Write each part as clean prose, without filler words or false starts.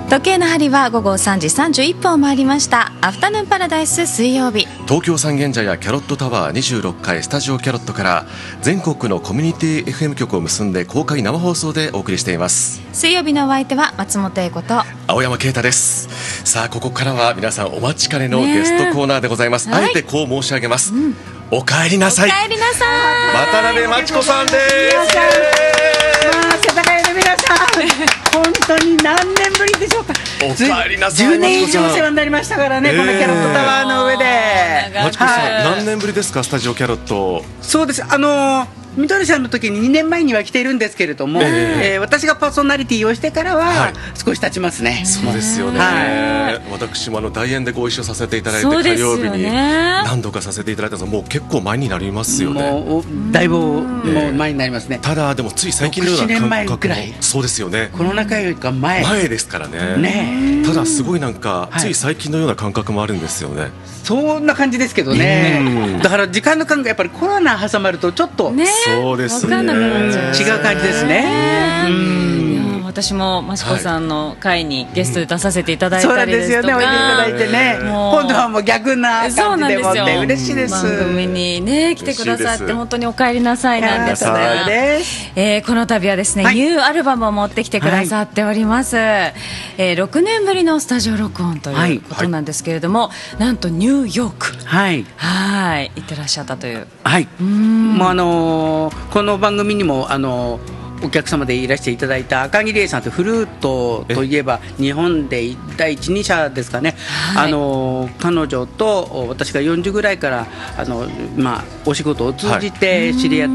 時計の針は午後3時31分を回りました。アフタヌーンパラダイス水曜日、 東京三軒茶屋キャロットタワー26階スタジオキャロットから全国のコミュニティ FM 局を結んで公開生放送でお送りしています。 水曜日のお相手は松本英子と青山啓太です。さあここからは皆さんお待ちかねのゲストコーナーでございます、あえてこう申し上げます、お帰りなさい。 お帰りなさい。 渡辺真知子さんです。 世田谷の皆さん本当に何年ぶりでしょうか。 お帰りなさい。 10年以上お世話になりましたからね、このキャロットタワーの上で。 真知子さん、何年ぶりですか、スタジオキャロット。 そうです、みどりさんの時に2年前には来ているんですけれども、私がパーソナリティをしてからは少し経ちますね。 そうですよね、私も大演でご一緒させていただいて、火曜日に何度かさせていただいたんですが、もう結構前になりますよね。もうだいぶもう前になりますね。 ただでもつい最近のような感覚も、 6、7年前くらい。 そうですよね、 コロナ禍よりか前ですからね。ただすごいなんか、つい最近のような感覚もあるんですよね。 そんな感じですけどね。だから時間の感覚やっぱりコロナ挟まるとちょっと、 そうですね、 違う感じですね。 私も真知子さんの会にゲストで出させていただいたりですとか、 そうなんですよね、おいでいただいてね、今度はもう逆な感じでもって嬉しいです。 番組にね来てくださって本当にお帰りなさいなんですが、この度はですね、ニューアルバムを持ってきてくださっております、6年ぶりのスタジオ録音ということなんですけれども、なんとニューヨーク行ってらっしゃったという。 もうこの番組にもお客様でいらしていただいた赤木玲さんと、フルートといえば日本で第一人者ですかね、彼女と私が40ぐらいからお仕事を通じて知り合って、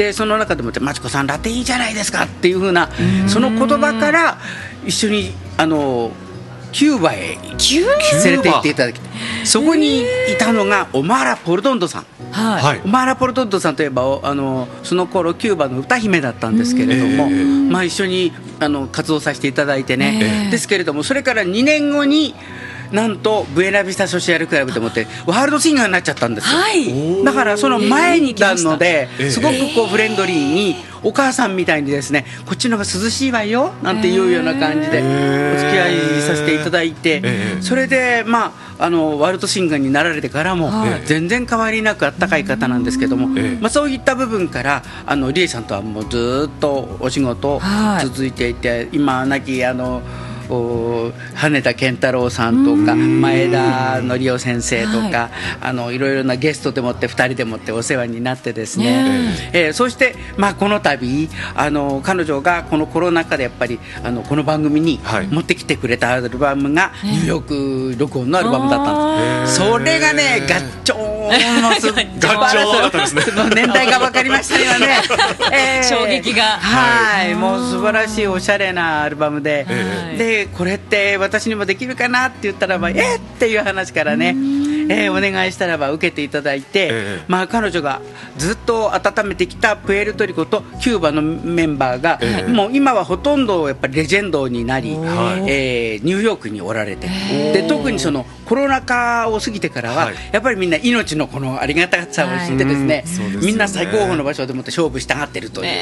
でその中でも「真知子さんラテいいじゃないですか」っていう風なその言葉から一緒にキューバへ連れて行っていただき、そこにいたのがオマーラ・ポルトンドさん。オマーラ・ポルトンドさんといえばその頃キューバの歌姫だったんですけれども、一緒に活動させていただいてね、ですけれども、それから2年後になんとブエナビスタソシアルクラブでもってワールドシンガーになっちゃったんですよ、だからその前になので、すごくこうフレンドリーにお母さんみたいにですね、こっちの方が涼しいわよなんていうような感じでお付き合いさせていただいて、それでワールドシンガーになられてからも全然変わりなくあったかい方なんですけども、そういった部分からリエさんとはもうずっとお仕事続いていて、今亡き羽田健太郎さんとか前田紀夫先生とか、いろいろなゲストでもって2人でもってお世話になってですね、そしてこの度彼女がこのコロナ禍でやっぱりこの番組に持ってきてくれたアルバムがニューヨーク録音のアルバムだったんです。それがね合唱の素晴らしい年代が分かりましたよね。 衝撃が、 もう素晴らしいおしゃれなアルバムで、でこれって私にもできるかなって言ったらばっていう話からね、お願いしたらば受けていただいて、彼女がずっと温めてきたプエルトリコとキューバのメンバーが、もう今はほとんどやっぱりレジェンドになり、ニューヨークにおられて、で特にそのコロナ禍を過ぎてからは、やっぱりみんな命のこのありがたさを知ってですね、みんな最高峰の場所でもって勝負したがってるという、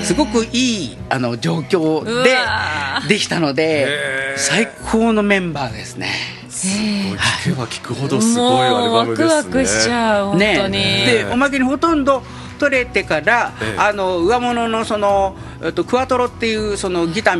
すごくいい状況でできたので、最高のメンバーですね。 すごい、聞けば聞くほどすごいアルバムですね。 ワクワクしちゃう本当に。 でおまけにほとんど取れてから、上物のそのクワトロっていうそのギター